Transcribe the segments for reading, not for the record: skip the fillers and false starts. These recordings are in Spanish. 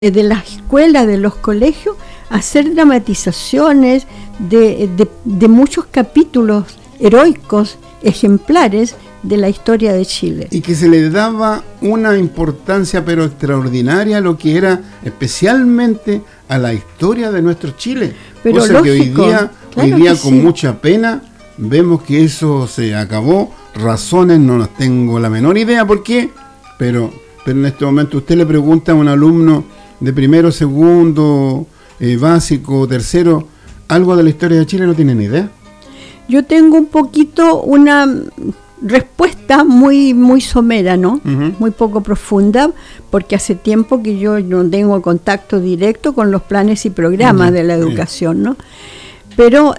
de las escuelas, de los colegios, hacer dramatizaciones de muchos capítulos heroicos, ejemplares de la historia de Chile. Y que se le daba una importancia pero extraordinaria a lo que era especialmente a la historia de nuestro Chile. Pero cosa lógico, que hoy día que con sí. mucha pena vemos que eso se acabó. Razones no las tengo la menor idea por qué, pero en este momento usted le pregunta a un alumno de primero, segundo, básico, tercero, algo de la historia de Chile, no tiene ni idea. Yo tengo un poquito una respuesta muy somera, ¿no? Uh-huh. Muy poco profunda, porque hace tiempo que yo no tengo contacto directo con los planes y programas Uh-huh. de la educación, ¿no? Pero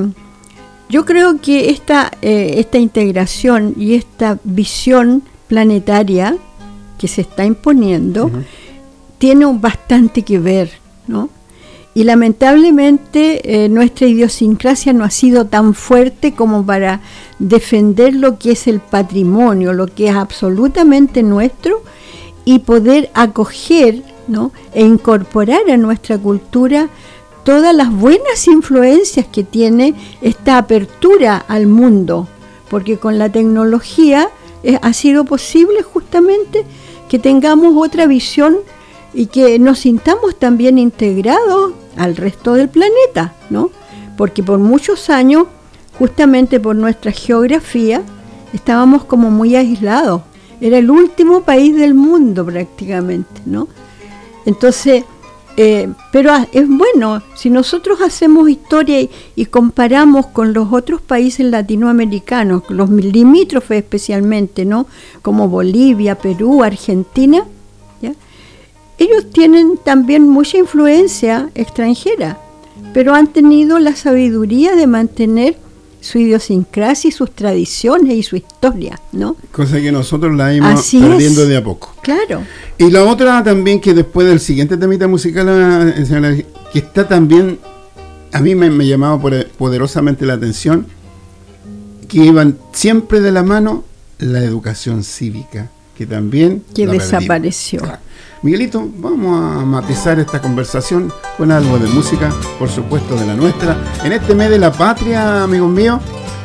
yo creo que esta integración y esta visión planetaria que se está imponiendo uh-huh. tiene bastante que ver, ¿no? Y lamentablemente nuestra idiosincrasia no ha sido tan fuerte como para defender lo que es el patrimonio, lo que es absolutamente nuestro, y poder acoger, ¿no? E incorporar a nuestra cultura todas las buenas influencias que tiene esta apertura al mundo, porque con la tecnología ha sido posible justamente que tengamos otra visión y que nos sintamos también integrados al resto del planeta, ¿no? Porque por muchos años, justamente por nuestra geografía, estábamos como muy aislados. Era el último país del mundo prácticamente, ¿no? Entonces, pero es bueno, si nosotros hacemos historia y comparamos con los otros países latinoamericanos, los limítrofes especialmente, ¿no? Como Bolivia, Perú, Argentina, ¿ya? Ellos tienen también mucha influencia extranjera, pero han tenido la sabiduría de mantener su idiosincrasia y sus tradiciones y su historia, ¿no? Cosa que nosotros la íbamos Así perdiendo es. de a poco. Claro. Y la otra también, que después del siguiente temita musical, que está también, a mí me llamaba poderosamente la atención, que iban siempre de la mano la educación cívica, que también que desapareció. Claro. Miguelito, vamos a matizar esta conversación con algo de música, por supuesto de la nuestra. En este mes de la patria, amigos míos,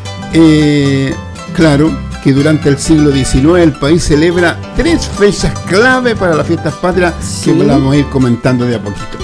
claro que durante el siglo XIX el país celebra 3 fechas clave para las fiestas patrias, sí, que vamos a ir comentando de a poquito.